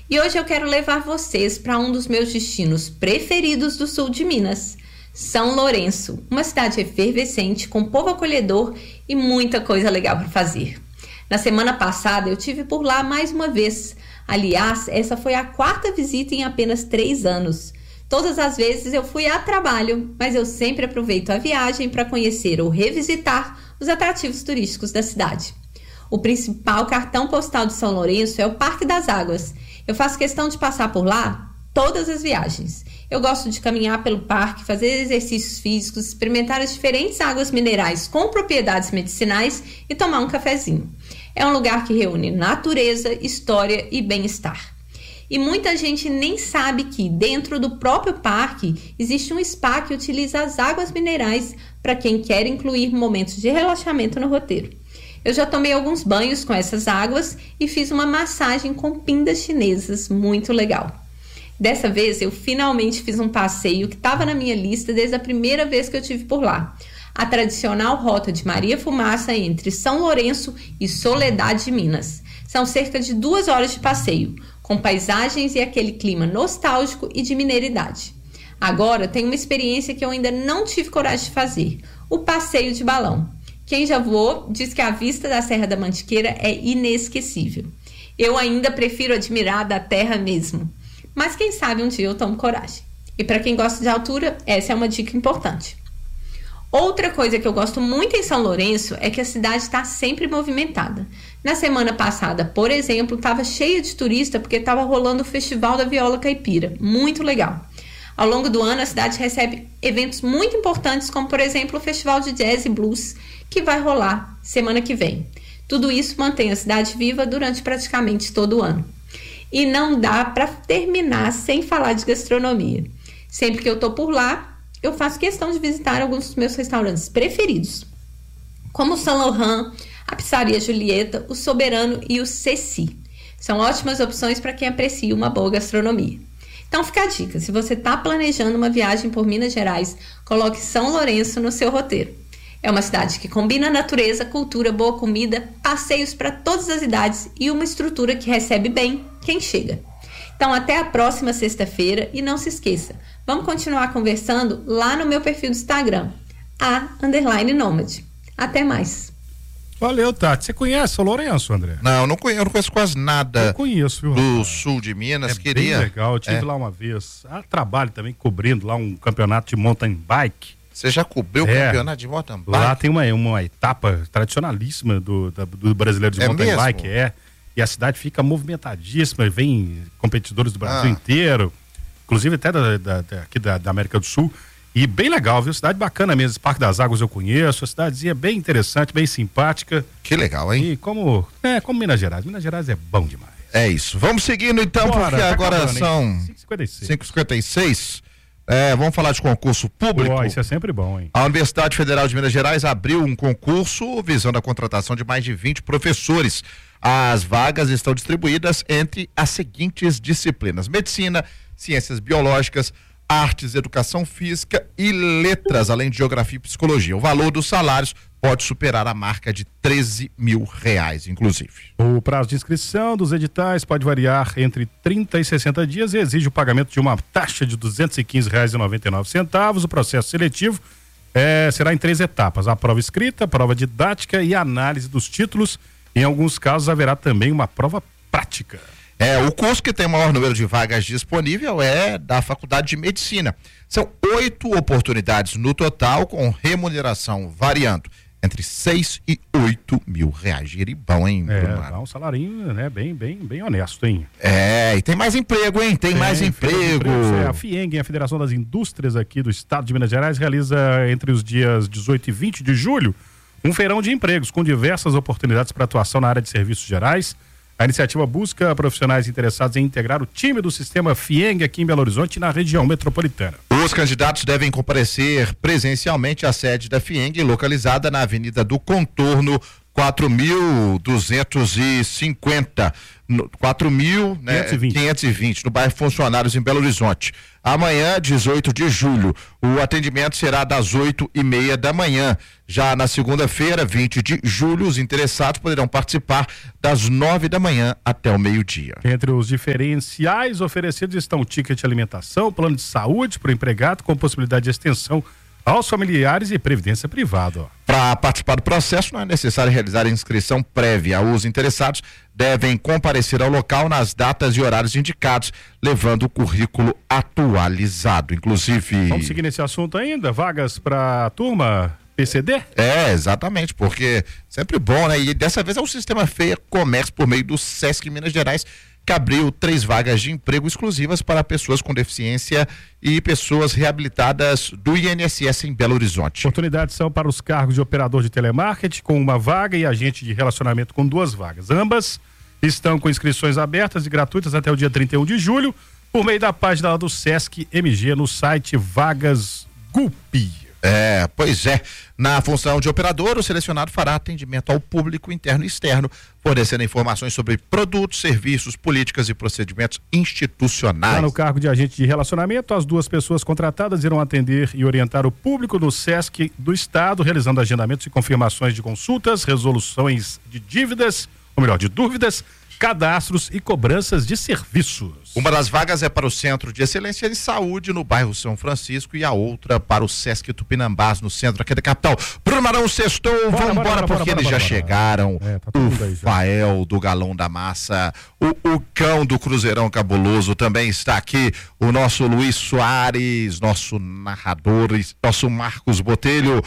E hoje eu quero levar vocês para um dos meus destinos preferidos do sul de Minas, São Lourenço, uma cidade efervescente, com povo acolhedor e muita coisa legal para fazer. Na semana passada eu tive por lá mais uma vez. Aliás, essa foi a 4ª visita em apenas 3 anos. Todas as vezes eu fui a trabalho, mas eu sempre aproveito a viagem para conhecer ou revisitar os atrativos turísticos da cidade. O principal cartão postal de São Lourenço é o Parque das Águas. Eu faço questão de passar por lá todas as viagens. Eu gosto de caminhar pelo parque, fazer exercícios físicos, experimentar as diferentes águas minerais com propriedades medicinais e tomar um cafezinho. É um lugar que reúne natureza, história e bem-estar. E muita gente nem sabe que dentro do próprio parque existe um spa que utiliza as águas minerais para quem quer incluir momentos de relaxamento no roteiro. Eu já tomei alguns banhos com essas águas e fiz uma massagem com pindas chinesas, muito legal. Dessa vez eu finalmente fiz um passeio que estava na minha lista desde a primeira vez que eu estive por lá. A tradicional rota de Maria Fumaça entre São Lourenço e Soledade de Minas. São cerca de 2 horas de passeio, com paisagens e aquele clima nostálgico e de mineiridade. Agora tem uma experiência que eu ainda não tive coragem de fazer, o passeio de balão. Quem já voou diz que a vista da Serra da Mantiqueira é inesquecível. Eu ainda prefiro admirar da terra mesmo. Mas quem sabe um dia eu tomo coragem. E para quem gosta de altura, essa é uma dica importante. Outra coisa que eu gosto muito em São Lourenço é que a cidade está sempre movimentada. Na semana passada, por exemplo, estava cheia de turista porque estava rolando o Festival da Viola Caipira. Muito legal. Ao longo do ano, a cidade recebe eventos muito importantes, como, por exemplo, o Festival de Jazz e Blues, que vai rolar semana que vem. Tudo isso mantém a cidade viva durante praticamente todo o ano. E não dá para terminar sem falar de gastronomia. Sempre que eu estou por lá, eu faço questão de visitar alguns dos meus restaurantes preferidos, como o Saint Laurent, a Pizzaria Julieta, o Soberano e o Ceci. São ótimas opções para quem aprecia uma boa gastronomia. Então fica a dica, se você está planejando uma viagem por Minas Gerais, coloque São Lourenço no seu roteiro. É uma cidade que combina natureza, cultura, boa comida, passeios para todas as idades e uma estrutura que recebe bem quem chega. Então até a próxima sexta-feira e não se esqueça, vamos continuar conversando lá no meu perfil do Instagram, _Nômade. Até mais. Valeu, Tati. Você conhece São Lourenço, André? Não, eu não conheço quase nada. Eu conheço, viu? Do sul de Minas. Bem legal, eu estive lá uma vez. Trabalho também cobrindo lá um campeonato de mountain bike. Você já cobriu o campeonato de mountain bike? Lá tem uma etapa tradicionalíssima do brasileiro de mountain mesmo? bike, e a cidade fica movimentadíssima, vem competidores do Brasil inteiro, inclusive até aqui da América do Sul, e bem legal, viu? Cidade bacana mesmo, esse Parque das Águas eu conheço, a cidadezinha bem interessante, bem simpática. Que legal, hein? E como Minas Gerais é bom demais. É isso, vamos seguindo então, porque agora são 5h56. Vamos falar de concurso público. Isso é sempre bom, hein? A Universidade Federal de Minas Gerais abriu um concurso visando a contratação de mais de 20 professores. As vagas estão distribuídas entre as seguintes disciplinas: medicina, ciências biológicas, artes, educação física e letras, além de geografia e psicologia. O valor dos salários pode superar a marca de R$13 mil, inclusive. O prazo de inscrição dos editais pode variar entre 30 e 60 dias e exige o pagamento de uma taxa de R$ 215,99. O processo seletivo será em 3 etapas: a prova escrita, a prova didática e a análise dos títulos. Em alguns casos haverá também uma prova prática. O curso que tem o maior número de vagas disponível é da Faculdade de Medicina. São 8 oportunidades no total, com remuneração variando entre R$6 e R$8 mil. Giribão, hein, Bruno? Dá um salarinho, né, bem honesto, hein? E tem mais emprego, hein? Tem mais emprego. A FIENG, a Federação das Indústrias aqui do Estado de Minas Gerais, realiza entre os dias 18 e 20 de julho um feirão de empregos com diversas oportunidades para atuação na área de serviços gerais. A iniciativa busca profissionais interessados em integrar o time do sistema FIENG aqui em Belo Horizonte e na região metropolitana. Os candidatos devem comparecer presencialmente à sede da FIENG, localizada na Avenida do Contorno, 4.250, 4.520 no bairro Funcionários em Belo Horizonte. Amanhã, 18 de julho, o atendimento será das 8:30 da manhã. Já na segunda-feira, 20 de julho, os interessados poderão participar das 9 da manhã até o meio-dia. Entre os diferenciais oferecidos estão o ticket de alimentação, plano de saúde para o empregado com possibilidade de extensão aos familiares e previdência privada. Para participar do processo, não é necessário realizar inscrição prévia. Os interessados devem comparecer ao local nas datas e horários indicados, levando o currículo atualizado. Inclusive... Vamos seguir nesse assunto ainda? Vagas para a turma PCD? Exatamente, porque sempre bom, né? E dessa vez é o Sistema FEA Comércio, por meio do Sesc Minas Gerais, que abriu 3 vagas de emprego exclusivas para pessoas com deficiência e pessoas reabilitadas do INSS em Belo Horizonte. Oportunidades são para os cargos de operador de telemarketing com 1 vaga e agente de relacionamento com 2 vagas. Ambas estão com inscrições abertas e gratuitas até o dia 31 de julho, por meio da página do Sesc MG no site Vagas Gupi. Pois é. Na função de operador, o selecionado fará atendimento ao público interno e externo, fornecendo informações sobre produtos, serviços, políticas e procedimentos institucionais. Já no cargo de agente de relacionamento, as 2 pessoas contratadas irão atender e orientar o público no Sesc do Estado, realizando agendamentos e confirmações de consultas, resoluções de dívidas, ou melhor, de dúvidas, cadastros e cobranças de serviços. Uma das vagas é para o Centro de Excelência de Saúde no bairro São Francisco e a outra para o Sesc Tupinambás no centro aqui da capital. Bruno Marão, sextou, vambora porque eles já chegaram. Tá o Fael do Galão da Massa, o Cão do Cruzeirão Cabuloso também está aqui, o nosso Luiz Soares, nosso narrador, nosso Marcos Botelho.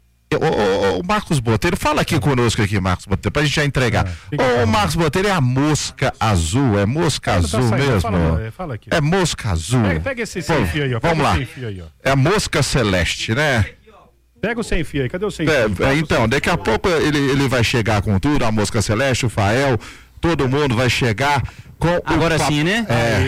O Marcos Botelho, fala aqui conosco aqui, Marcos Botelho, pra gente já entregar. Marcos Botelho, é a mosca azul, é mosca azul mesmo? Fala aqui. É mosca azul. Pega esse sem fio aí, ó. Vamos lá. É a mosca celeste, né? Pega o sem fio aí, cadê o sem fio? Então, daqui a pouco ele vai chegar com tudo, a mosca celeste, o Fael, todo mundo vai chegar com agora sim, né?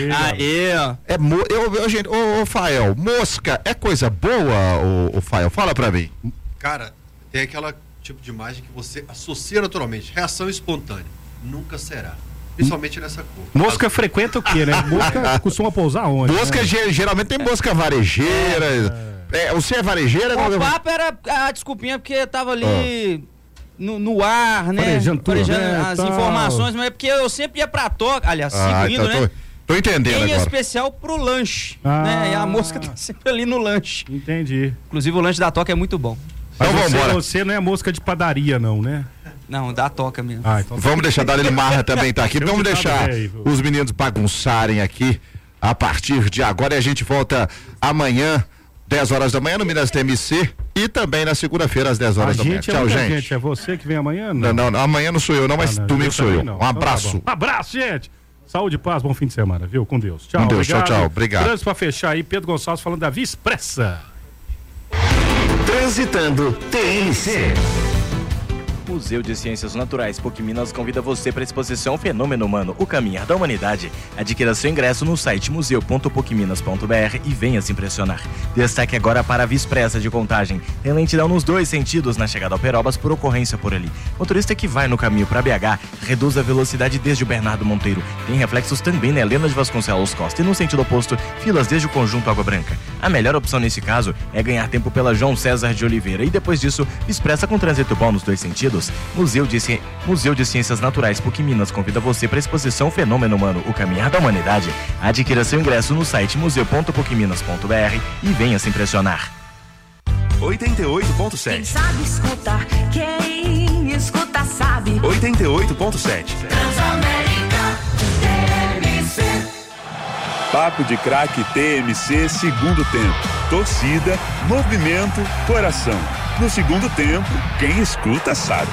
Gente, ô Fael, mosca é coisa boa, o Fael? Fala pra mim. Cara, tem aquela tipo de imagem que você associa naturalmente, reação espontânea. Nunca será. Principalmente nessa cor. Mosca frequenta o quê, né? Mosca costuma pousar onde? Mosca, né? Geralmente tem mosca varejeira. Você é varejeira? O papo era a desculpinha porque tava ali no ar, né? Farejando as informações, mas é porque eu sempre ia pra toca, aliás, indo, né? Tô entendendo em agora. Especial pro lanche, né? E a mosca tá sempre ali no lanche. Entendi. Inclusive o lanche da toca é muito bom. Então você não é mosca de padaria não, né? Não, da toca mesmo. Então vamos deixar, Dalila Marra também tá aqui. Vamos deixar os meninos bagunçarem aqui a partir de agora e a gente volta amanhã, 10 horas da manhã no Minas TMC e também na segunda-feira às 10 horas da manhã. Tchau, gente. É você que vem amanhã? Não, amanhã não sou eu não, mas domingo sou eu. Um abraço. Um abraço, gente. Saúde e paz, bom fim de semana, viu? Com Deus. Tchau, com Deus, tchau, obrigado. Trânsito pra fechar aí, Pedro Gonçalves falando da Via Expressa. Transitando TMC. Museu de Ciências Naturais PUC Minas convida você para a exposição Fenômeno Humano, o Caminhar da Humanidade. Adquira seu ingresso no site museu.pucminas.br e venha se impressionar. Destaque agora para a Via Expressa de Contagem. Tem lentidão nos 2 sentidos na chegada ao Perobas por ocorrência por ali. Motorista que vai no caminho para BH, reduz a velocidade desde o Bernardo Monteiro. Tem reflexos também na Helena de Vasconcelos Costa e no sentido oposto, filas desde o Conjunto Água Branca. A melhor opção nesse caso é ganhar tempo pela João César de Oliveira e depois disso, Expressa com trânsito bom nos 2 sentidos. Museu de Ciências Naturais PUC Minas convida você para a exposição Fenômeno Humano, o Caminhar da Humanidade. Adquira seu ingresso no site museu.pucminas.br e venha se impressionar. 88.7. Quem sabe escutar, quem escuta sabe. 88.7. Transamérica TMC. Papo de Craque TMC, segundo tempo. Torcida, movimento, coração. No segundo tempo, quem escuta sabe.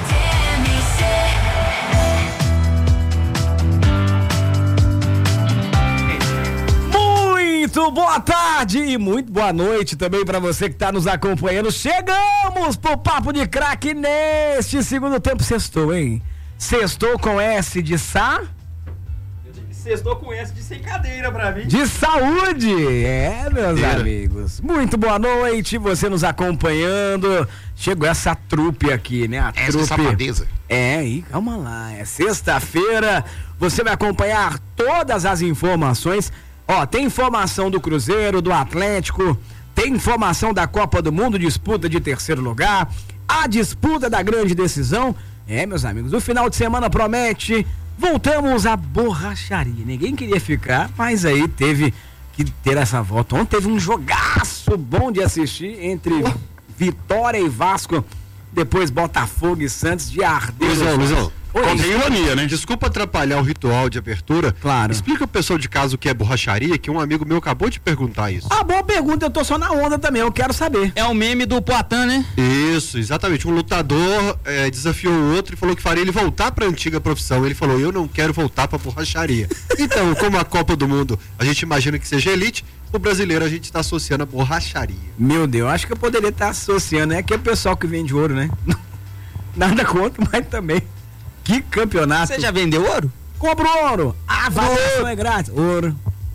Muito boa tarde e muito boa noite também para você que está nos acompanhando. Chegamos pro Papo de Craque neste segundo tempo. Sextou, hein? Sextou com S de Sá. Sextou com S de sem cadeira pra mim. De saúde! Meus amigos. Muito boa noite, você nos acompanhando. Chegou essa trupe aqui, né? A trupe E calma lá, é sexta-feira, você vai acompanhar todas as informações. Ó, tem informação do Cruzeiro, do Atlético, tem informação da Copa do Mundo, disputa de terceiro lugar, a disputa da grande decisão. Meus amigos, o final de semana promete. Voltamos à borracharia. Ninguém queria ficar, mas aí teve que ter essa volta. Ontem teve um jogaço bom de assistir entre Vitória e Vasco. Depois Botafogo e Santos de arder. Luizão. Tem ironia, né? Desculpa atrapalhar o ritual de abertura. Claro. Explica o pessoal de casa o que é borracharia, que um amigo meu acabou de perguntar isso. Boa pergunta, eu tô só na onda também, eu quero saber. É o meme do Poitin, né? Isso, exatamente. Um lutador desafiou o outro e falou que faria ele voltar pra antiga profissão. Ele falou, eu não quero voltar pra borracharia. Então, como a Copa do Mundo, a gente imagina que seja elite, o brasileiro a gente está associando a borracharia. Meu Deus, acho que eu poderia estar associando, né? Que é o pessoal que vende ouro, né? Nada contra, mas também. Que campeonato. Você já vendeu ouro? Compro ouro. A avaliação é grátis. Ouro.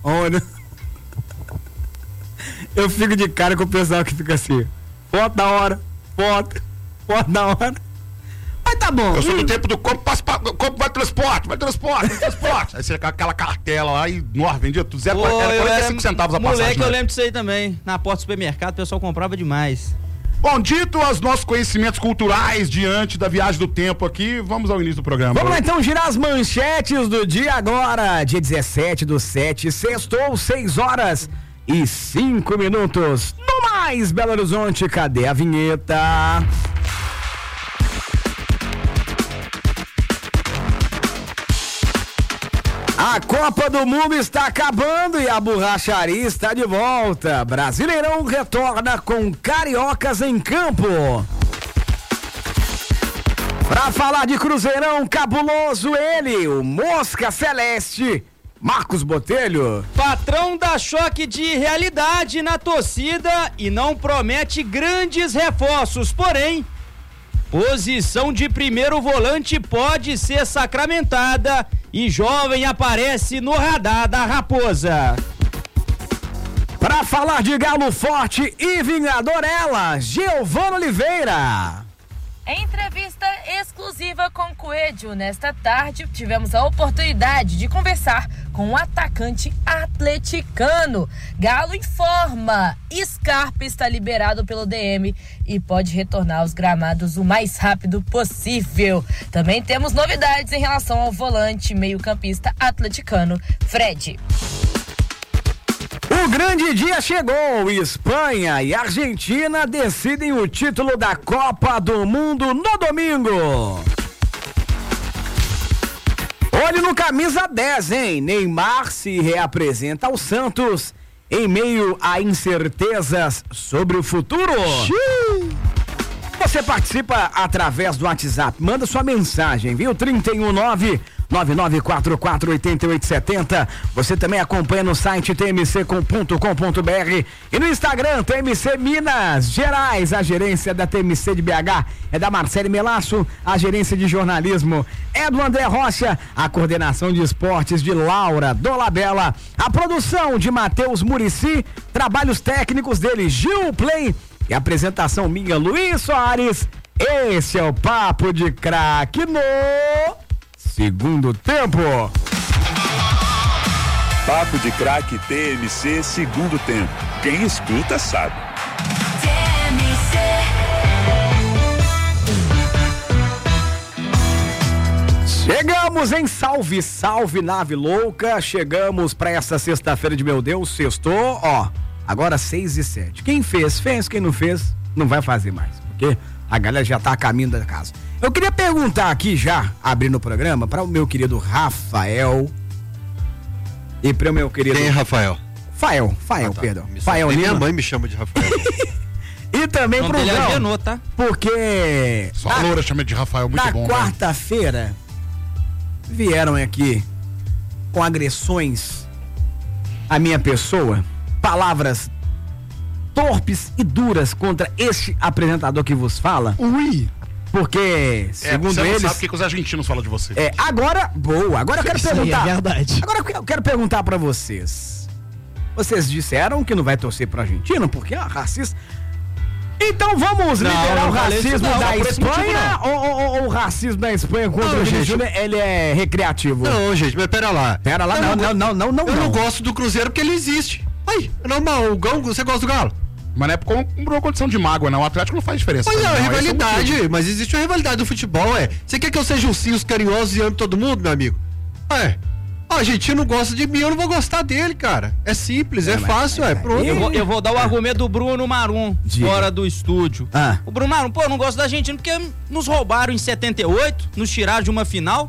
Eu fico de cara com o pessoal que fica assim. Foto da hora. Foto da hora. Mas tá bom. Eu sou do tempo do compro, vai transporte. Aí você com aquela cartela lá e vendia tudo. Era 45 centavos a passagem. Moleque, eu lembro disso aí também. Na porta do supermercado, o pessoal comprava demais. Bom, dito os nossos conhecimentos culturais diante da viagem do tempo aqui, vamos ao início do programa. Vamos lá então girar as manchetes do dia agora, dia 17/7, sextou, 6h05. No mais, Belo Horizonte, cadê a vinheta? A Copa do Mundo está acabando e a borracharia está de volta. Brasileirão retorna com cariocas em campo. Para falar de Cruzeirão cabuloso, ele, o Mosca Celeste, Marcos Botelho. Patrão dá choque de realidade na torcida e não promete grandes reforços, porém, posição de primeiro volante pode ser sacramentada e jovem aparece no radar da Raposa. Para falar de Galo forte e vingador, ela, Giovana Oliveira. Em entrevista exclusiva com Coelho, nesta tarde tivemos a oportunidade de conversar com um atacante atleticano. Galo informa, Scarpa está liberado pelo DM e pode retornar aos gramados o mais rápido possível. Também temos novidades em relação ao volante meio-campista atleticano, Fred. O grande dia chegou. Espanha e Argentina decidem o título da Copa do Mundo no domingo. Olhe no camisa 10, hein? Neymar se reapresenta ao Santos em meio a incertezas sobre o futuro. Você participa através do WhatsApp. Manda sua mensagem, viu? 319-9944-8870. Você também acompanha no site tmc.com.br e no Instagram, TMC Minas Gerais. A gerência da TMC de BH é da Marcele Melasso, a gerência de jornalismo é do André Rocha, a coordenação de esportes de Laura Dolabella, a produção de Matheus Murici, trabalhos técnicos dele, Gil Play, e a apresentação minha, Luiz Soares. Esse é o Papo de Craque no segundo tempo. Papo de Craque TMC segundo tempo. Quem escuta sabe. Chegamos em Salve, Salve Nave Louca. Chegamos pra essa sexta-feira de meu Deus, sextou, ó. Agora 6h07. Quem fez, fez. Quem não fez, não vai fazer mais. Porque a galera já tá a caminho da casa. Eu queria perguntar aqui já, abrindo o programa, para o meu querido Rafael. E para o meu querido... Quem é Rafael? Fael, perdão. Fael Lima. Minha mãe me chama de Rafael. E também pro João. Tá? Porque... Só a Loura chama de Rafael, muito bom. Na quarta-feira, vieram aqui com agressões à minha pessoa. Palavras torpes e duras contra este apresentador que vos fala. Ui! Porque, segundo eles... Você sabe o que os argentinos falam de você. Agora eu quero perguntar... É verdade. Agora eu quero perguntar pra vocês. Vocês disseram que não vai torcer pro argentino porque é racista. Então vamos liberar o falei isso racismo não, da por esse motivo Espanha ou o racismo da Espanha contra o Vini Júnior, ele é recreativo? Não, gente, mas pera lá. Pera lá, não. Eu não gosto do Cruzeiro porque ele existe. Aí, é normal, o Galo, você gosta do Galo? Mas não é por uma condição de mágoa, não. O Atlético não faz diferença. Pois é, não, rivalidade, mas existe uma rivalidade do futebol, Você quer que eu seja ursinhos carinhosos e ame todo mundo, meu amigo? O argentino gosta de mim, eu não vou gostar dele, cara. É simples, é fácil, pronto. Eu vou dar o argumento do Bruno Marum, fora do estúdio. O Bruno Marum, eu não gosto da Argentina porque nos roubaram em 78, nos tiraram de uma final.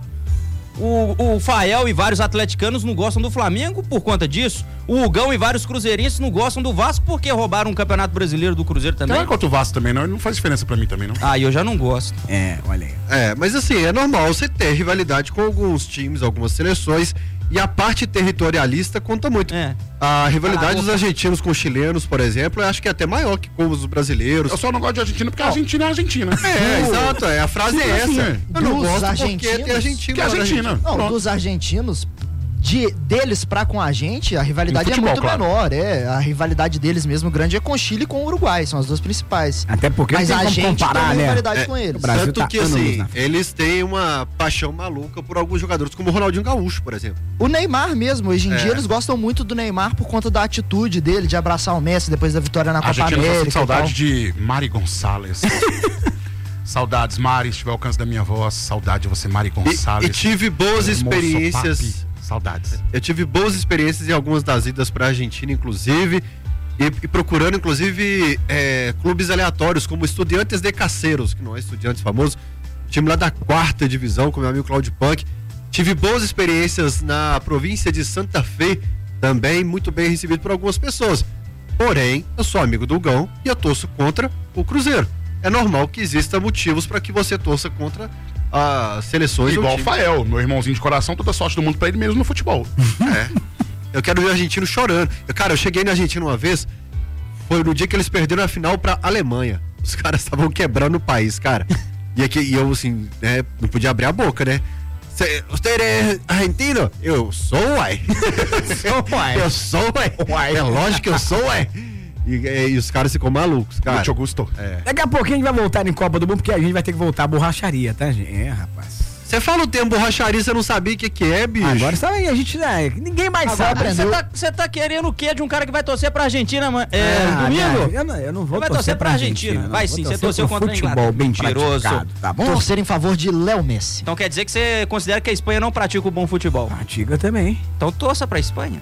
O Fael e vários atleticanos não gostam do Flamengo por conta disso. O Hugão e vários cruzeirenses não gostam do Vasco porque roubaram um campeonato brasileiro do Cruzeiro também. Não é contra o Vasco também, não. Não faz diferença pra mim também, não. Eu já não gosto. Olha aí. Mas assim, é normal você ter rivalidade com alguns times, algumas seleções, e a parte territorialista conta muito. A rivalidade dos argentinos com os chilenos, por exemplo, eu acho que é até maior que com os brasileiros. Eu só não gosto de Argentina porque a Argentina é Argentina. Exato, a frase é essa. Eu não gosto porque tem argentino. Que é Argentina. Não, dos argentinos, deles pra com a gente, a rivalidade futebol, é muito claro. menor. A rivalidade deles mesmo grande é com o Chile e com o Uruguai, são as duas principais. Até porque mas não tem a como gente comparar, tem né? rivalidade com eles. Tanto que assim, eles têm uma paixão maluca por alguns jogadores, como o Ronaldinho Gaúcho, por exemplo. O Neymar mesmo, hoje em dia eles gostam muito do Neymar por conta da atitude dele de abraçar o Messi depois da vitória na Copa América. Saudade de Mari Gonçalves. Saudades, Mari, estiver ao alcance da minha voz. Saudade de você, Mari Gonçalves. E tive boas experiências. Papi. Saudades. Eu tive boas experiências em algumas das idas pra Argentina, inclusive, e procurando, inclusive, clubes aleatórios, como Estudiantes de Caceros, que não é Estudiantes famoso, time lá da 4ª divisão, com meu amigo Claudio Punk. Tive boas experiências na província de Santa Fé, também muito bem recebido por algumas pessoas. Porém, eu sou amigo do Gão e eu torço contra o Cruzeiro. É normal que exista motivos para que você torça contra as seleções. Igual o Fael, meu irmãozinho de coração, toda sorte do mundo pra ele mesmo no futebol. Eu quero ver o argentino chorando. Eu cheguei na Argentina uma vez, foi no dia que eles perderam a final pra Alemanha. Os caras estavam quebrando o país, cara. E eu, assim, não podia abrir a boca, né? Você é argentino? Eu sou, uai. Eu sou, uai. É lógico que eu sou, uai. E os caras ficam malucos, cara. Muito Augusto. Daqui a pouquinho a gente vai voltar em Copa do Mundo, porque a gente vai ter que voltar à borracharia, tá, gente? Rapaz. Você fala o termo borracharia, você não sabia o que é, bicho? Agora sabe, a gente, ninguém mais sabe. Você tá querendo o quê de um cara que vai torcer pra Argentina, domingo? Eu não vou vai torcer pra Argentina. Vai sim, você torceu contra a futebol bem praticado, tá bom? Torcer em favor de Léo Messi. Então quer dizer que você considera que a Espanha não pratica o bom futebol? Pratica também. Então torça pra Espanha.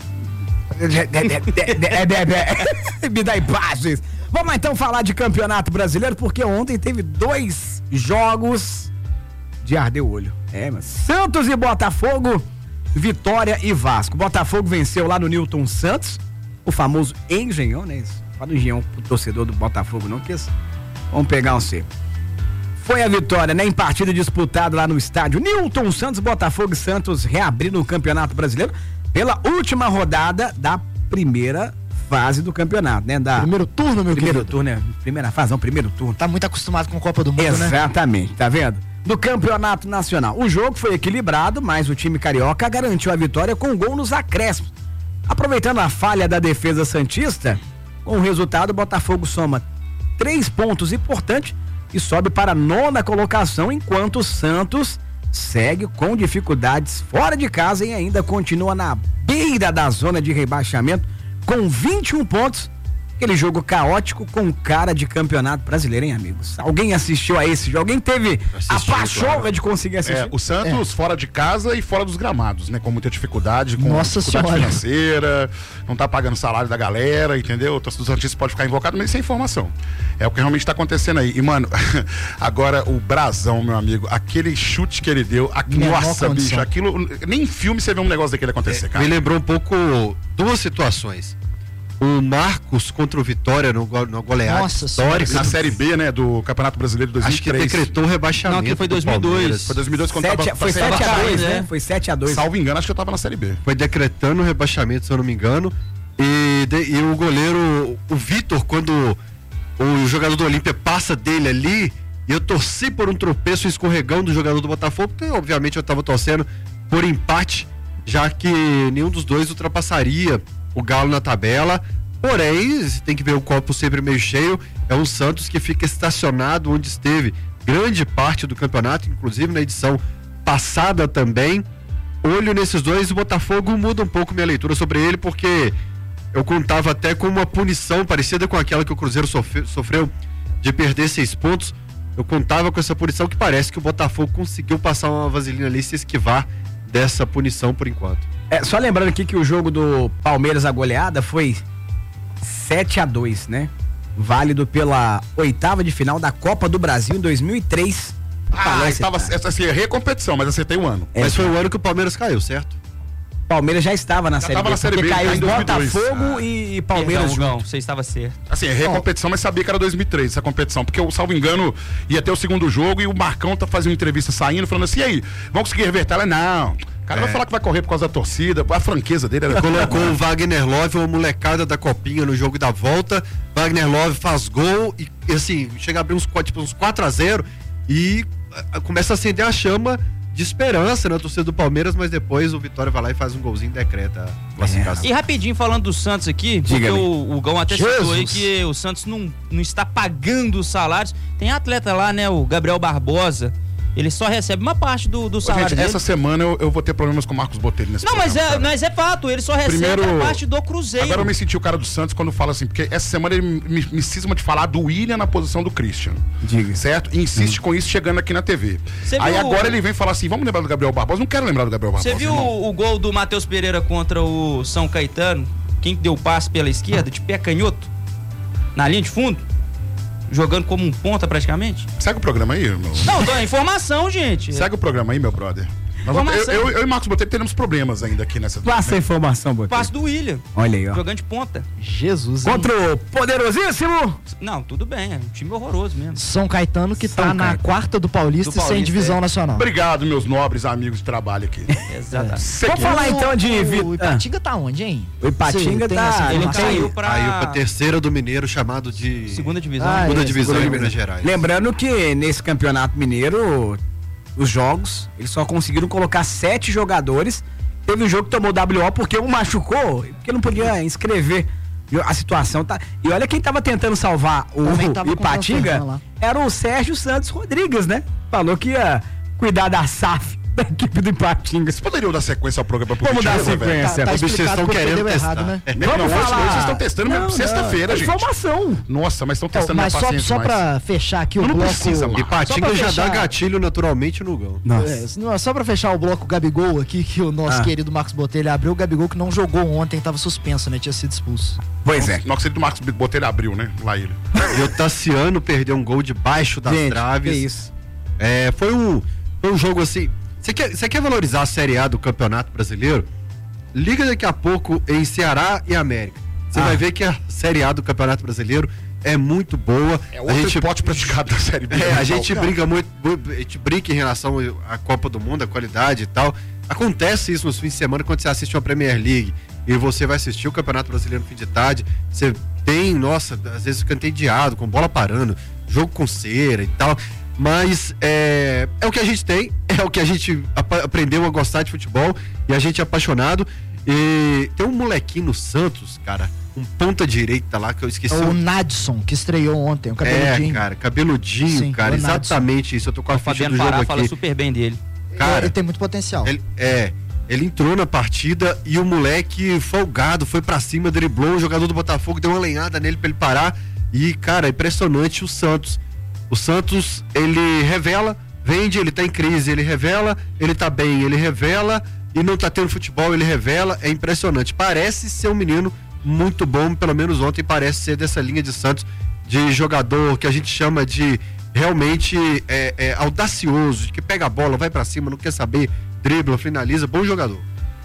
Me dá imagens. Vamos então falar de Campeonato Brasileiro, porque ontem teve 2 jogos de arder o olho. Mas Santos e Botafogo, Vitória e Vasco. Botafogo venceu lá no Newton Santos, o famoso Engenhão, né? Fala Engenhão pro torcedor do Botafogo, não que vamos pegar um C. Foi a vitória, né? Em partida disputada lá no estádio Newton Santos. Botafogo e Santos reabrindo o Campeonato Brasileiro pela última rodada da primeira fase do campeonato, né? Primeiro turno, meu querido. Primeiro turno, né? Primeira fase, não, primeiro turno. Tá muito acostumado com a Copa do Mundo, né? Exatamente, tá vendo? Do Campeonato Nacional. O jogo foi equilibrado, mas o time carioca garantiu a vitória com um gol nos acréscimos. Aproveitando a falha da defesa santista, com o resultado, o Botafogo soma 3 pontos importantes e sobe para a 9ª colocação, enquanto o Santos segue com dificuldades fora de casa e ainda continua na beira da zona de rebaixamento com 21 pontos. Aquele jogo caótico com cara de campeonato brasileiro, hein, amigos? Alguém assistiu a esse jogo? Alguém teve a pachorra de conseguir assistir? O Santos fora de casa e fora dos gramados, né? Com muita dificuldade, com Nossa dificuldade senhora. financeira, não tá pagando salário da galera, entendeu? O torcedor santista pode ficar invocado, mas isso é informação. É o que realmente tá acontecendo aí. E, mano, agora o Brasão, meu amigo, aquele chute que ele deu, nossa, bicho, aquilo, nem em filme você vê um negócio daquele acontecer, cara. Me lembrou um pouco 2 situações. O Marcos contra o Vitória no goleada histórica. Na Série B, né, do Campeonato Brasileiro de 2003. Acho que decretou o rebaixamento. Não, que foi 2002. Foi 2002 quando Foi 7-2, né? Foi 7-2. Salvo engano, acho que eu tava na Série B. Foi decretando o rebaixamento, se eu não me engano. E o goleiro, o Vitor, quando o jogador do Olímpia passa dele ali, eu torci por um tropeço, escorregão do jogador do Botafogo, porque obviamente eu tava torcendo por empate, já que nenhum dos dois ultrapassaria o Galo na tabela. Porém, você tem que ver o copo sempre meio cheio. É um Santos que fica estacionado onde esteve grande parte do campeonato, inclusive na edição passada também. Olho nesses dois, o Botafogo muda um pouco minha leitura sobre ele, porque eu contava até com uma punição parecida com aquela que o Cruzeiro sofreu de perder 6 pontos. Eu contava com essa punição que parece que o Botafogo conseguiu passar uma vaselina ali e se esquivar dessa punição por enquanto. Só lembrando aqui que o jogo do Palmeiras, a goleada, foi 7-2, né? Válido pela 8ª de final da Copa do Brasil em 2003. Estava assim, recompetição, mas acertei um ano. Mas foi o ano que o Palmeiras caiu, certo? Palmeiras já estava na Série B, porque caiu Botafogo e Palmeiras Não, você estava certo. Assim, recompetição, mas sabia que era 2003 essa competição, porque eu, salvo engano, ia ter o segundo jogo e o Marcão tá fazendo uma entrevista saindo, falando assim, e aí, vamos conseguir reverter? Ela, não, o cara vai falar que vai correr por causa da torcida, a franqueza dele era... Colocou o Wagner Love, uma molecada da Copinha no jogo da volta, Wagner Love faz gol e assim, chega a abrir uns 4-0 e começa a acender a chama de esperança na torcida do Palmeiras, mas depois o Vitória vai lá e faz um golzinho e decreta a classificação. E rapidinho falando do Santos aqui, porque o Gão até citou aí que o Santos não está pagando os salários. Tem atleta lá, né, o Gabriel Barbosa, ele só recebe uma parte do salário gente, dele. Essa semana eu vou ter problemas com o Marcos Botelho nesse programa, mas é fato, ele só recebe a parte do Cruzeiro. Agora eu me senti o cara do Santos quando fala assim, porque essa semana ele me cisma de falar do William na posição do Christian. Diga. Certo? E insiste com isso chegando aqui na TV. Aí agora ele vem falar assim, vamos lembrar do Gabriel Barbosa? Não quero lembrar do Gabriel Barbosa. Você viu o gol do Matheus Pereira contra o São Caetano? Quem deu o passe pela esquerda, de pé canhoto, na linha de fundo? Jogando como um ponta praticamente? Segue o programa aí, meu. Não, dá informação, gente. Segue o programa aí, meu brother. Eu e Marcos Botelho teremos problemas ainda aqui nessa... Passa a informação, Botelho. Passe do William. Olha aí, ó. Jogando de ponta. Jesus. Contra o poderosíssimo... Não, tudo bem, é um time horroroso mesmo. São Caetano que tá na quarta do Paulista e sem divisão nacional. Obrigado, meus nobres amigos de trabalho aqui. Exatamente. Vamos falar então de... O Ipatinga tá onde, hein? O Ipatinga tá... Ele caiu pra terceira do Mineiro, chamado de... Segunda divisão. Segunda divisão em Minas Gerais. Lembrando que nesse Campeonato Mineiro... Os jogos, eles só conseguiram colocar 7 jogadores. Teve um jogo que tomou WO porque um machucou, porque não podia inscrever. A situação tá. E olha quem tava tentando salvar o Ipatinga era o Sérgio Santos Rodrigues, né? Falou que ia cuidar da SAF da equipe do Ipatinga. Vocês poderiam dar sequência ao programa? Vamos dar sequência. Vocês estão querendo testar. Errado, né? Hoje vocês estão testando mesmo sexta-feira, gente. Informação. Nossa, mas estão testando mas só pra fechar aqui o bloco... Ipatinga já dá gatilho naturalmente no Gão. Só pra fechar o bloco Gabigol aqui, que o nosso querido Marcos Botelho abriu. O Gabigol que não jogou ontem, tava suspenso, né? Tinha sido expulso. Pois é. Nosso querido Marcos Botelho abriu, né? Lá ele. E o Tassiano perdeu um gol debaixo das traves. Que isso. Foi um jogo assim... Você quer valorizar a Série A do Campeonato Brasileiro? Liga daqui a pouco em Ceará e América. Você vai ver que a Série A do Campeonato Brasileiro é muito boa. É outro esporte praticado da Série B. A gente brinca muito, a gente brinca em relação à Copa do Mundo, a qualidade e tal. Acontece isso nos fins de semana quando você assiste uma Premier League e você vai assistir o Campeonato Brasileiro no fim de tarde. Você tem, às vezes fica entediado, com bola parando, jogo com cera e tal. Mas é o que a gente tem, é o que a gente aprendeu a gostar de futebol e a gente é apaixonado. E tem um molequinho no Santos, cara, um ponta direita lá que eu esqueci. O Nadson, que estreou ontem, o cabeludinho. Cara, cabeludinho. Sim, cara, exatamente isso. Eu tô com a ficha do jogo aqui. Fala super bem dele. Cara, ele tem muito potencial. Ele entrou na partida e o moleque folgado, foi pra cima, driblou, o jogador do Botafogo deu uma lenhada nele pra ele parar. E, cara, impressionante o Santos. O Santos, ele revela, vende, ele tá em crise, ele revela, ele tá bem, ele revela, e não tá tendo futebol, ele revela, é impressionante. Parece ser um menino muito bom, pelo menos ontem parece ser dessa linha de Santos, de jogador que a gente chama de realmente audacioso, de que pega a bola, vai pra cima, não quer saber, dribla, finaliza, bom jogador.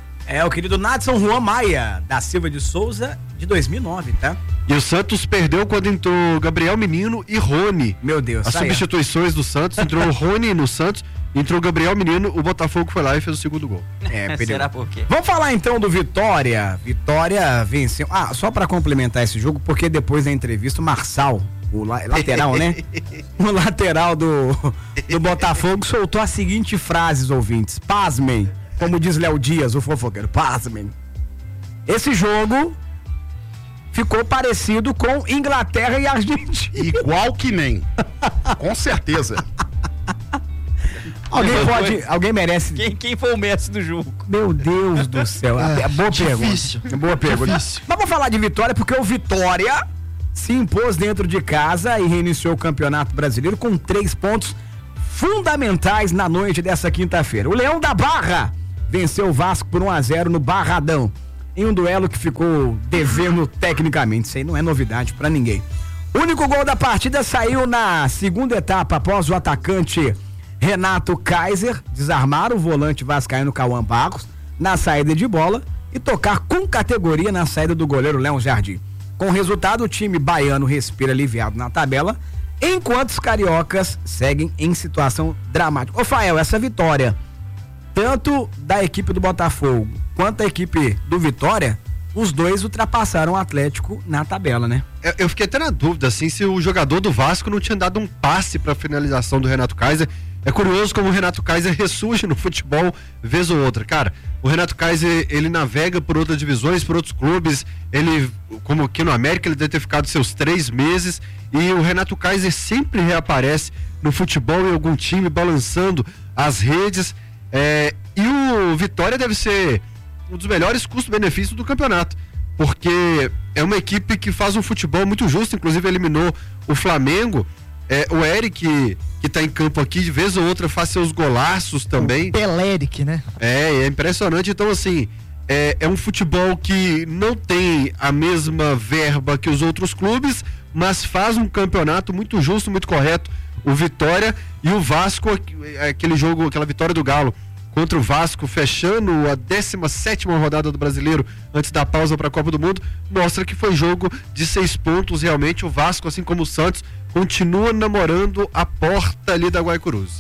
É o querido Nadson Juan Maia, da Silva de Souza, de 2009, tá? E o Santos perdeu quando entrou Gabriel Menino e Rony. Meu Deus. As substituições do Santos, entrou o Rony no Santos, entrou o Gabriel Menino, o Botafogo foi lá e fez o segundo gol. Será por quê? Vamos falar então do Vitória. Vitória venceu. Só pra complementar esse jogo, porque depois da entrevista o Marçal, o lateral, né? O lateral do Botafogo soltou as seguintes frases, ouvintes. Pasmem. Como diz Léo Dias, o fofoqueiro. Pasmem. Esse jogo ficou parecido com Inglaterra e Argentina. Igual que nem. Com certeza. Alguém merece. Quem foi o mestre do jogo? Meu Deus do céu. Boa difícil. pergunta. Boa pergunta. Difícil. Mas vamos falar de Vitória, porque o Vitória se impôs dentro de casa e reiniciou o Campeonato Brasileiro com 3 pontos fundamentais na noite dessa quinta-feira. O Leão da Barra venceu o Vasco por 1-0 no Barradão, em um duelo que ficou devendo tecnicamente. Isso aí não é novidade pra ninguém. O único gol da partida saiu na segunda etapa, após o atacante Renato Kaiser desarmar o volante vascaíno Cauã Barros na saída de bola e tocar com categoria na saída do goleiro Léo Jardim. Com o resultado, o time baiano respira aliviado na tabela, enquanto os cariocas seguem em situação dramática. Ô Fael, essa vitória, tanto da equipe do Botafogo quanto da equipe do Vitória, os dois ultrapassaram o Atlético na tabela, né? Eu fiquei até na dúvida, assim, se o jogador do Vasco não tinha dado um passe para finalização do Renato Kaiser. É curioso como o Renato Kaiser ressurge no futebol vez ou outra. Cara, o Renato Kaiser, ele navega por outras divisões, por outros clubes. Ele, como aqui no América, ele deve ter ficado seus 3 meses. E o Renato Kaiser sempre reaparece no futebol em algum time, balançando as redes. E o Vitória deve ser um dos melhores custo-benefício do campeonato. Porque é uma equipe que faz um futebol muito justo, inclusive eliminou o Flamengo. O Eric, que tá em campo aqui, de vez ou outra faz seus golaços também. O Peleric, né? É impressionante. Então, assim, é um futebol que não tem a mesma verba que os outros clubes, mas faz um campeonato muito justo, muito correto. O Vitória e o Vasco, aquele jogo, aquela vitória do Galo contra o Vasco, fechando a 17ª rodada do Brasileiro, antes da pausa para a Copa do Mundo, mostra que foi jogo de 6 pontos. Realmente o Vasco, assim como o Santos, continua namorando a porta ali da Guaicurus.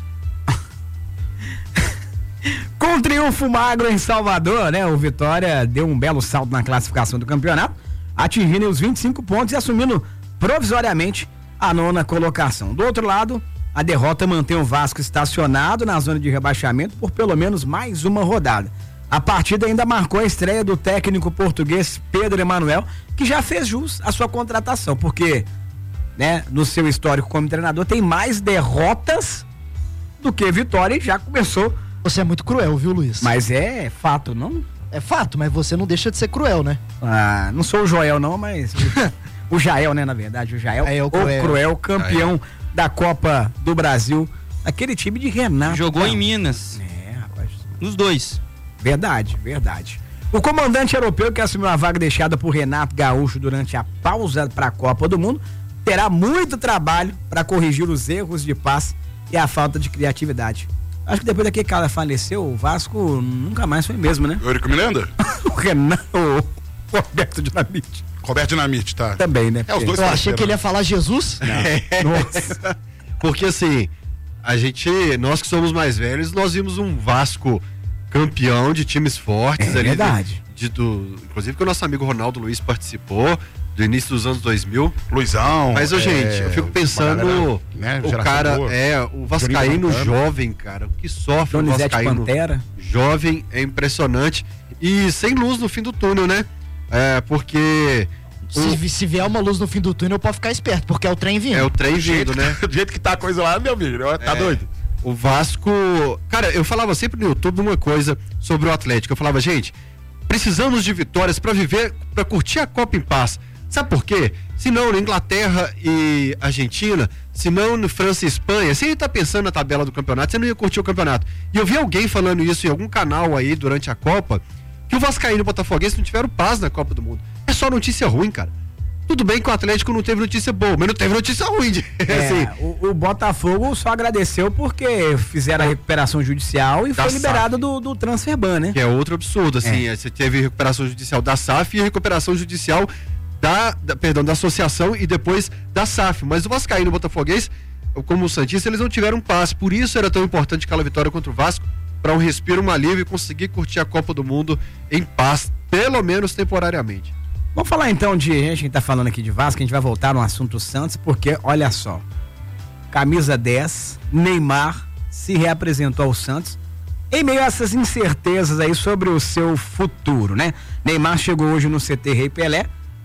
Com triunfo magro em Salvador, né? O Vitória deu um belo salto na classificação do campeonato, atingindo os 25 pontos e assumindo provisoriamente a 9ª colocação. Do outro lado, a derrota mantém o Vasco estacionado na zona de rebaixamento por pelo menos mais uma rodada. A partida ainda marcou a estreia do técnico português Pedro Emanuel, que já fez jus à sua contratação, porque, né, no seu histórico como treinador, tem mais derrotas do que vitória e já começou. Você é muito cruel, viu, Luiz? Mas é fato, não? É fato, mas você não deixa de ser cruel, né? Ah, não sou o Joel não, mas o Jael, né, na verdade, o Jael, o cruel campeão da Copa do Brasil, aquele time de Renato. Jogou em Minas. Rapaz. Nos dois. Verdade. O comandante europeu, que assumiu a vaga deixada por Renato Gaúcho durante a pausa para a Copa do Mundo, terá muito trabalho para corrigir os erros de passe e a falta de criatividade. Acho que depois daquele cara faleceu, o Vasco nunca mais foi mesmo, né? Eurico Miranda? O Renato, o Roberto Dinamite. Roberto Dinamite, tá? Também, né? Os dois. Eu achei que ele ia falar Jesus. Nossa. Porque assim, nós que somos mais velhos, nós vimos um Vasco campeão de times fortes ali. Verdade. Inclusive que o nosso amigo Ronaldo Luiz participou do início dos anos 2000. Luizão. Mas, gente, eu fico pensando, galera, né, o cara, o vascaíno jovem, cara, o que sofre Donizete o vascaíno Pantera. Jovem é impressionante. E sem luz no fim do túnel, né? Porque... Se vier uma luz no fim do túnel, pode ficar esperto, porque é o trem vindo. É o trem vindo, né? Do jeito que tá a coisa lá, meu amigo, tá doido. O Vasco... Cara, eu falava sempre no YouTube uma coisa sobre o Atlético. Eu falava, gente, precisamos de vitórias pra viver, pra curtir a Copa em paz. Sabe por quê? Se não na Inglaterra e Argentina, se não na França e Espanha, se ele tá pensando na tabela do campeonato, você não ia curtir o campeonato. E eu vi alguém falando isso em algum canal aí durante a Copa, que o Vascaíno e o Botafoguense não tiveram paz na Copa do Mundo. É só notícia ruim, cara. Tudo bem que o Atlético não teve notícia boa, mas não teve notícia ruim. Assim. O Botafogo só agradeceu porque fizeram a recuperação judicial e foi liberado do transfer ban, né? Que é outro absurdo, assim. Você teve recuperação judicial da SAF e recuperação judicial da associação e depois da SAF. Mas o Vascaíno e o Botafoguense, como o Santista, eles não tiveram paz. Por isso era tão importante aquela vitória contra o Vasco, para um respiro, um alívio e conseguir curtir a Copa do Mundo em paz, pelo menos temporariamente. Vamos falar então a gente tá falando aqui de Vasco, a gente vai voltar no assunto Santos, porque olha só, camisa 10, Neymar se reapresentou ao Santos em meio a essas incertezas aí sobre o seu futuro, né? Neymar chegou hoje no CT Rei Pelé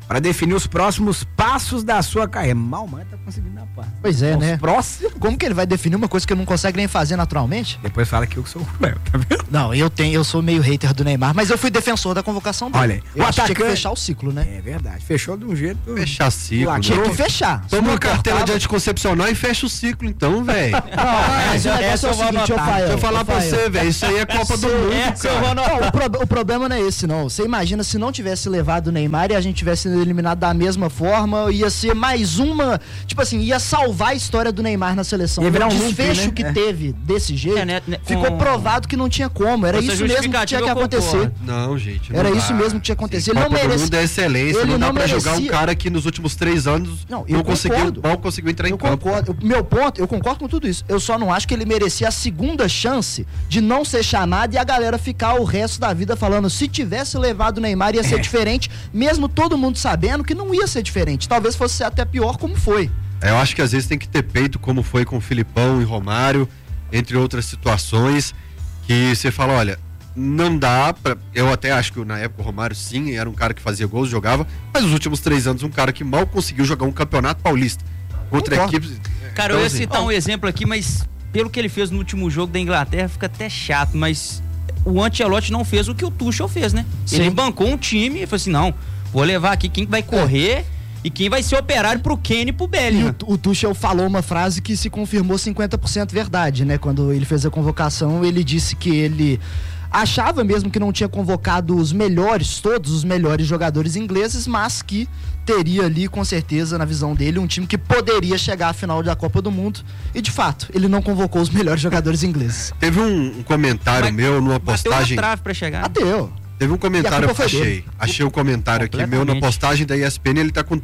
para definir os próximos passos da sua carreira. Mal, mas tá conseguindo dar paz. Pois é, né? Próximo. Como que ele vai definir uma coisa que ele não consegue nem fazer naturalmente? Depois fala que eu sou o Léo, tá vendo? Não, eu sou meio hater do Neymar, mas eu fui defensor da convocação dele. Olha, eu o acho que tinha atacante... que fechar o ciclo, né? É verdade, fechou de um jeito... Fechar ciclo. Tinha que fechar. Toma uma carteira importava... de anticoncepcional e fecha o ciclo então, velho. Mas o negócio é o seguinte, Rafael. Deixa eu falar pra você, velho, isso aí é Copa do Mundo, cara. Não, o problema não é esse, não. Você imagina se não tivesse levado o Neymar e a gente tivesse sido eliminado da mesma forma, ia ser mais uma, tipo assim, ia salvar a história do Neymar na seleção. Ia virar o um desfecho loop, né? que teve desse jeito, ficou provado que não tinha como. Era isso mesmo que tinha que acontecer. Não, gente. Era isso mesmo que tinha que acontecer. Ele não Copa do merecia. Mundo é excelência, Ele não dá não pra jogar um merecia. cara que nos últimos 3 anos Não, mal conseguiu entrar em campo. Meu ponto, eu concordo com tudo isso. Eu só não acho que ele merecia a segunda chance de não ser chamado e a galera ficar o resto da vida falando, se tivesse levado o Neymar ia ser diferente, mesmo todo mundo sabendo que não ia ser diferente. Talvez fosse até pior como foi. Eu acho que às vezes tem que ter peito, como foi com o Filipão e Romário, entre outras situações, que você fala, olha, não dá pra... Eu até acho que na época o Romário sim, era um cara que fazia gols, jogava, mas nos últimos 3 anos um cara que mal conseguiu jogar um campeonato paulista contra equipes... Cara, eu ia citar um exemplo aqui, mas pelo que ele fez no último jogo da Inglaterra, fica até chato, mas o Ancelotti não fez o que o Tuchel fez, né? Ele bancou um time e falou assim, não, vou levar aqui quem vai correr e quem vai ser operário pro Kane e pro Bellingham. E o Tuchel falou uma frase que se confirmou 50% verdade, né? Quando ele fez a convocação, ele disse que ele achava mesmo que não tinha convocado os melhores, todos os melhores jogadores ingleses, mas que teria ali, com certeza, na visão dele, um time que poderia chegar à final da Copa do Mundo. E, de fato, ele não convocou os melhores jogadores ingleses. Teve um comentário meu numa postagem... Bateu na trave pra chegar. Bateu. Teve um comentário, dele. achei o comentário aqui meu na postagem da ESPN, ele tá com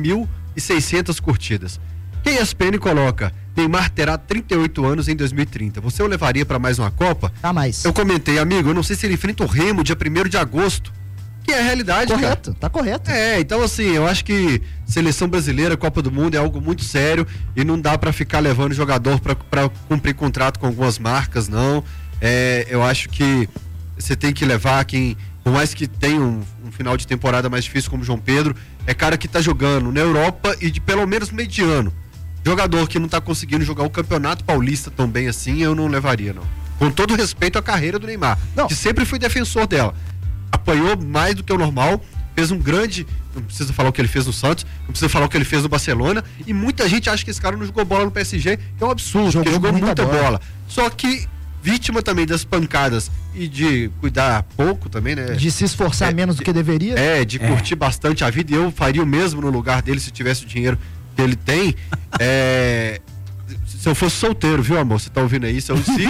13.600 curtidas. Que a ESPN coloca, Neymar terá 38 anos em 2030. Você o levaria pra mais uma Copa? Ah, mais. Eu comentei, amigo, eu não sei se ele enfrenta o Remo dia 1º de agosto. Que é a realidade, correto, cara. Tá correto. Então assim, eu acho que seleção brasileira, Copa do Mundo é algo muito sério e não dá pra ficar levando jogador pra cumprir contrato com algumas marcas, não. Eu acho que você tem que levar quem, por mais que tenha um final de temporada mais difícil como o João Pedro, é cara que tá jogando na Europa e de pelo menos mediano. Jogador que não tá conseguindo jogar o Campeonato Paulista tão bem assim, eu não levaria, não. Com todo respeito à carreira do Neymar, que sempre fui defensor dela. Apanhou mais do que o normal, fez um grande, não precisa falar o que ele fez no Santos, não precisa falar o que ele fez no Barcelona, e muita gente acha que esse cara não jogou bola no PSG, que é um absurdo, porque jogou muita bola. Só que vítima também das pancadas e de cuidar pouco também, né? De se esforçar menos do que deveria. De curtir bastante a vida, e eu faria o mesmo no lugar dele se tivesse o dinheiro que ele tem. Se eu fosse solteiro, viu, amor? Você tá ouvindo aí? Se eu... Sim!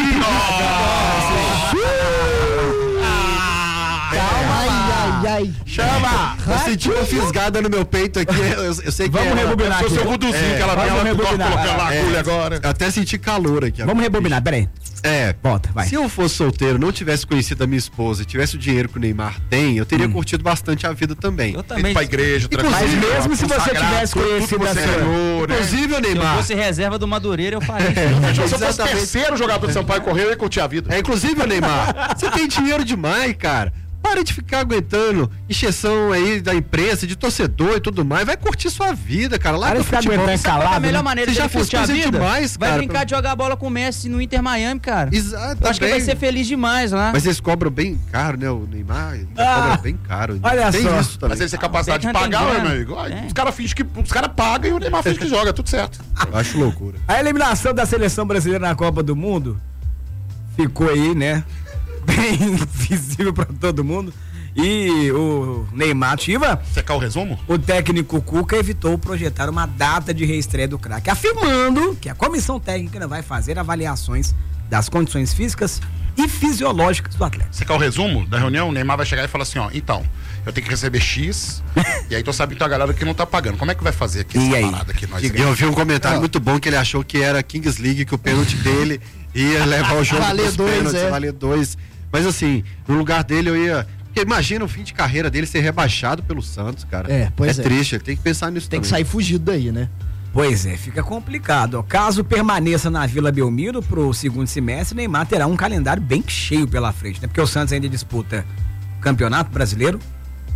Ai. Chama! Eu senti uma fisgada no meu peito aqui. Eu sei que vamos rebobinar aqui. É o seu guduzinho que ela tem, ela colocando lá agulha agora. Eu até senti calor aqui. Vamos rebobinar, peraí. Volta, vai. Se eu fosse solteiro, não tivesse conhecido a minha esposa e tivesse o dinheiro que o Neymar tem, eu teria curtido bastante a vida também. Eu também. Pra igreja, mas mesmo se você tivesse conhecido a sua... Inclusive o Neymar. Se eu fosse reserva do Madureira, eu faria isso. Se eu fosse terceiro jogador do Sampaio Correia, eu ia curtir a vida. Inclusive o Neymar, você tem dinheiro demais, cara. Para de ficar aguentando encheção aí da imprensa, de torcedor e tudo mais. Vai curtir sua vida, cara. Lá no futebol. A melhor maneira de já curtir a vida demais, vai cara. brincar de jogar bola com o Messi no Inter Miami, cara. Exato. Acho que ele vai ser feliz demais lá. Mas eles cobram bem caro, né? O Neymar cobra bem caro. Olha tem só. isso também. Mas ele tem capacidade de pagar, meu amigo. Os caras fingem que os caras pagam e o Neymar finge que joga, tudo certo. Eu acho loucura. A eliminação da seleção brasileira na Copa do Mundo ficou aí, né? Bem visível pra todo mundo. E o Neymar ativa. Você quer o resumo? O técnico Cuca evitou projetar uma data de reestreia do craque, afirmando que a comissão técnica vai fazer avaliações das condições físicas e fisiológicas do atleta. Você quer o resumo da reunião? O Neymar vai chegar e falar assim, então, eu tenho que receber X, e aí tô sabendo que tem a galera que não tá pagando. Como é que vai fazer aqui essa parada aqui? Eu vi um comentário muito bom que ele achou que era Kings League, que o pênalti dele ia levar o jogo valer pros pênaltis, valer 2. Mas assim, no lugar dele eu ia... Porque imagina o fim de carreira dele ser rebaixado pelo Santos, cara. É triste, ele tem que pensar nisso também. Tem que sair fugido daí, né? Pois é, fica complicado. Caso permaneça na Vila Belmiro pro segundo semestre, Neymar terá um calendário bem cheio pela frente, né? Porque o Santos ainda disputa Campeonato Brasileiro,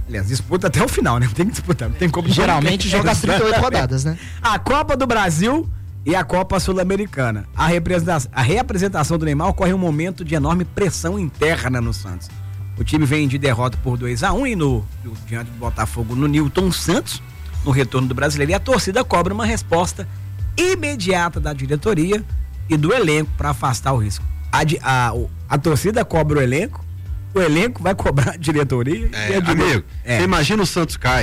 Aliás, disputa até o final, né? Tem que disputar, não tem como. Geralmente joga as 38 rodadas, né? A Copa do Brasil e a Copa Sul-Americana. A reapresentação do Neymar ocorre em um momento de enorme pressão interna no Santos. O time vem de derrota por 2-1 e diante do Botafogo no Newton Santos, no retorno do Brasileiro, e a torcida cobra uma resposta imediata da diretoria e do elenco para afastar o risco. A torcida cobra o elenco vai cobrar a diretoria. Amigo, você imagina o Santos cai.